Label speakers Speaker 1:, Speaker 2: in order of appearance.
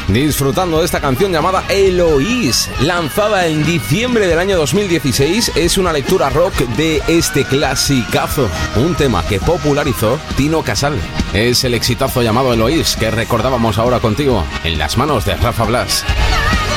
Speaker 1: disfrutando de esta canción llamada Eloís, lanzada en diciembre del año 2016. Es una lectura rock de este clasicazo, un tema que popularizó Tino Casal. Es el exitazo llamado Eloís que recordábamos ahora contigo, en las manos de Rafa Blas.